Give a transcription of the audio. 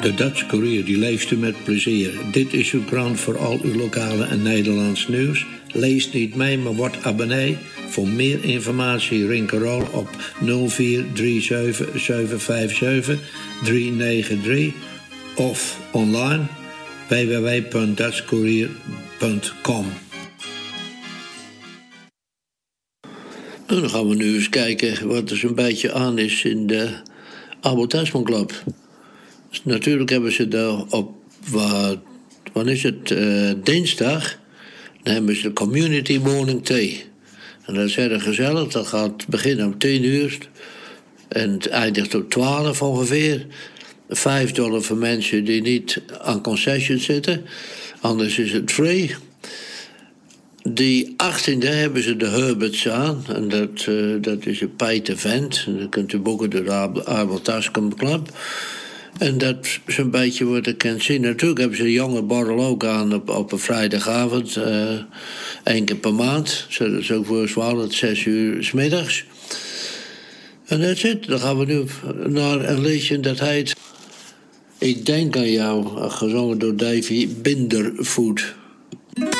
De Dutch Courier die leest u met plezier. Dit is uw krant voor al uw lokale en Nederlands nieuws. Lees niet mee, maar word abonnee. Voor meer informatie rinkeroll op 0437 757 393 of online www.dutchcourier.com. Dan gaan we nu eens kijken wat er zo'n beetje aan is in de Abel Tasman Club. Dus natuurlijk hebben ze daar op, wat is het, dinsdag, dan hebben ze de Community Morning Tea. En dat is erg gezellig, dat gaat beginnen om 10 uur en het eindigt om 12 ongeveer. $5 voor mensen die niet aan concessions zitten, anders is het free. Die 18e hebben ze de Herberts aan. En dat is een paid event. Dat kunt u boeken door de Abel Tasman Club. En dat is een beetje wat ik kan zien. Natuurlijk hebben ze de jonge borrel ook aan op een vrijdagavond. 1 keer per maand. Dat is ook voor 12, 6 uur 's middags. En dat is het. Dan gaan we nu naar een liedje dat heet Ik denk aan jou. Gezongen door Davy Bindervoet.